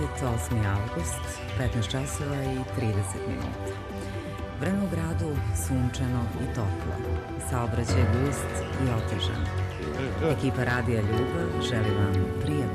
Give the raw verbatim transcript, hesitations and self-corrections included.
dvadeset osmi avgust, petnaest časova i trideset minuta. Vreme u gradu sunčano i toplo. Saobraćaj gust i otežan. Ekipa Radija Ljubav želi vam prijatno